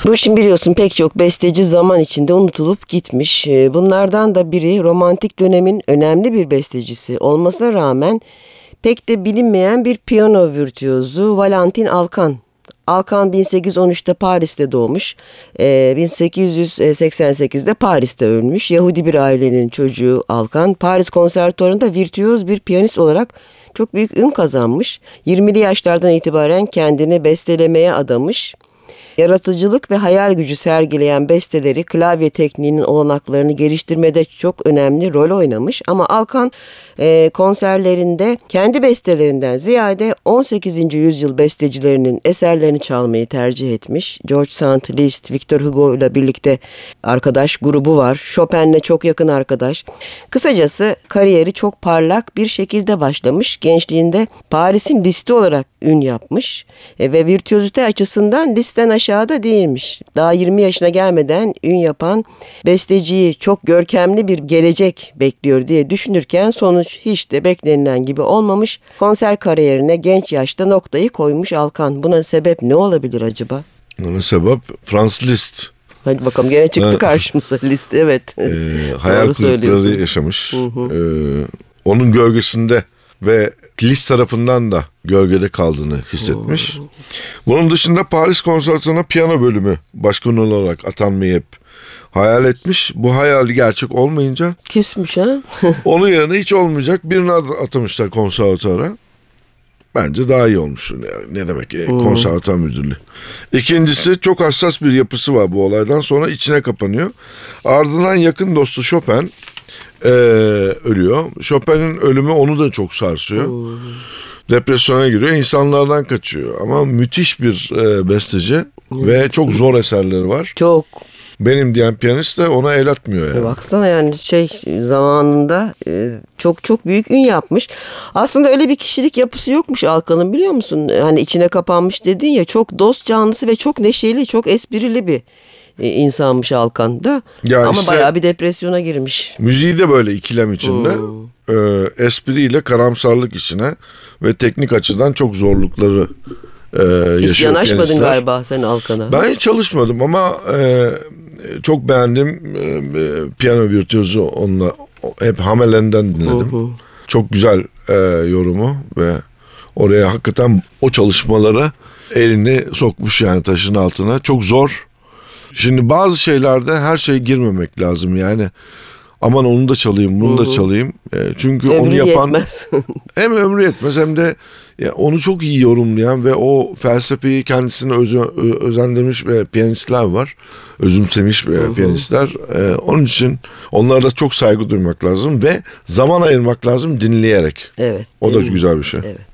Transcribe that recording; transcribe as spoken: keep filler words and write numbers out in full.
Bu şimdi biliyorsun pek çok besteci zaman içinde unutulup gitmiş. Bunlardan da biri romantik dönemin önemli bir bestecisi olmasına rağmen pek de bilinmeyen bir piyano virtüözu Valentin Alkan. Alkan bin sekiz yüz on üçte Paris'te doğmuş, bin sekiz yüz seksen sekizde Paris'te ölmüş. Yahudi bir ailenin çocuğu Alkan, Paris Konservatuvarı'nda virtüöz bir piyanist olarak çok büyük ün kazanmış. yirmili yaşlardan itibaren kendini bestelemeye adamış. Yaratıcılık ve hayal gücü sergileyen besteleri klavye tekniğinin olanaklarını geliştirmede çok önemli rol oynamış. Ama Alkan e, konserlerinde kendi bestelerinden ziyade on sekizinci yüzyıl bestecilerinin eserlerini çalmayı tercih etmiş. George Sand, Liszt, Victor Hugo ile birlikte arkadaş grubu var. Chopin'le çok yakın arkadaş. Kısacası kariyeri çok parlak bir şekilde başlamış. Gençliğinde Paris'in Liszt'i olarak ün yapmış e, ve virtüözite açısından Liszt'ten aşağıda değilmiş. Daha yirmi yaşına gelmeden ün yapan besteciyi çok görkemli bir gelecek bekliyor diye düşünürken sonuç hiç de beklenilen gibi olmamış. Konser kariyerine genç yaşta noktayı koymuş Alkan. Buna sebep ne olabilir acaba? Buna sebep Franz Liszt. Hadi bakalım gene çıktı karşımıza Liszt, evet. E, hayal kırıklığı yaşamış. Hı hı. E, onun gölgesinde ve Liszt tarafından da gölgede kaldığını hissetmiş. Hmm. Bunun dışında Paris Konservatuvarı'na piyano bölümü başkanı olarak atanmayı hep hayal etmiş. Bu hayali gerçek olmayınca küsmüş ha. onun yerine hiç olmayacak birini atamışlar konservatuvara. Bence daha iyi olmuş. Yani ne demek ki hmm. konservatuvar müdürlüğü. İkincisi çok hassas bir yapısı var bu olaydan sonra içine kapanıyor. Ardından yakın dostu Chopin Ee, ölüyor. Chopin'in ölümü onu da çok sarsıyor. Hmm. Depresyona giriyor. İnsanlardan kaçıyor. Ama müthiş bir e, besteci hmm. ve çok zor eserleri var. Çok. Benim diyen piyanist de ona el atmıyor yani. E baksana yani şey zamanında e, çok çok büyük ün yapmış. Aslında öyle bir kişilik yapısı yokmuş Alkan'ın, biliyor musun? Hani içine kapanmış dedin ya, çok dost canlısı ve çok neşeli, çok esprili bir insanmış Alkan da. Ya ama işte, bayağı bir depresyona girmiş. Müziği de böyle ikilem içinde. Hmm. E, espriyle karamsarlık içine ve teknik açıdan çok zorlukları e, yaşıyor. Hiç yanaşmadın piyanistler. Galiba sen Alkan'a. Ben hiç çalışmadım ama e, çok beğendim. E, piyano virtüözü onunla hep Hamelen'den dinledim. Hı hı. Çok güzel e, yorumu ve oraya hakikaten o çalışmalara elini sokmuş yani taşın altına. Çok zor. Şimdi bazı şeylerde her şeye girmemek lazım yani. Aman onu da çalayım, bunu da çalayım. E, çünkü ömrü onu yapan yetmez. hem ömrü yetmez hem de ya, onu çok iyi yorumlayan ve o felsefeyi kendisine öze, özendirmiş ve piyanistler var. Özümsemiş ve piyanistler. E, onun için onlara da çok saygı duymak lazım ve zaman ayırmak lazım dinleyerek. Evet. O da güzel bir şey. Evet.